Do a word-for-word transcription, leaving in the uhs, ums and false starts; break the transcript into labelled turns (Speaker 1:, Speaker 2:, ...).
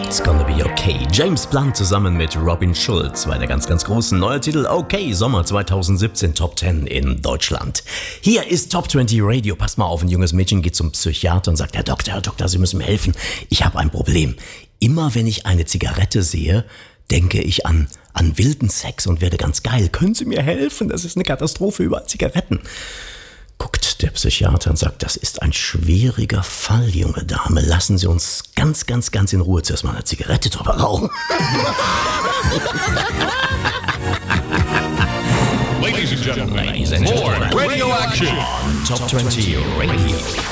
Speaker 1: It's gonna be okay. James Blunt zusammen mit Robin Schulz war der ganz, ganz großen neuer Titel Okay, Sommer zweitausendsiebzehn, Top zehn in Deutschland. Hier ist Top zwanzig Radio. Passt mal auf, ein junges Mädchen geht zum Psychiater und sagt, Herr Doktor, Herr Doktor, Sie müssen mir helfen. Ich habe ein Problem. Immer wenn ich eine Zigarette sehe, denke ich an, an wilden Sex und werde ganz geil. Können Sie mir helfen? Das ist eine Katastrophe, überall Zigaretten. Guckt der Psychiater und sagt, das ist ein schwieriger Fall, junge Dame. Lassen Sie uns ganz, ganz, ganz in Ruhe zuerst mal eine Zigarette drüber rauchen.
Speaker 2: Ladies and gentlemen,
Speaker 1: Ladies and
Speaker 2: more
Speaker 1: gentlemen,
Speaker 2: Radio Action.
Speaker 1: Top zwanzig Radio.